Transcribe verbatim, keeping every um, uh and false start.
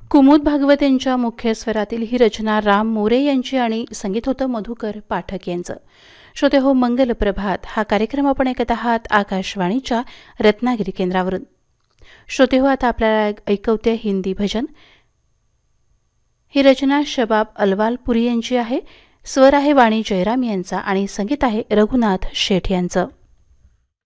कुमुद भागवत यांच्या मुख्य स्वरातील ही रचना राम मोरे यांची आणि संगीत होतं मधुकर पाठक यांचं. श्रोते हो, मंगल प्रभात हा कार्यक्रम आपण ऐकत आहात आकाशवाणीच्या रत्नागिरी केंद्रावरून. श्रोते हो, आता आपल्याला ऐकवते हिंदी भजन. ही रचना शबाब अलवालपुरी यांची आहे. स्वर आहे वाणी जयराम यांचा आणि संगीत आहे रघुनाथ शेठ यांचं.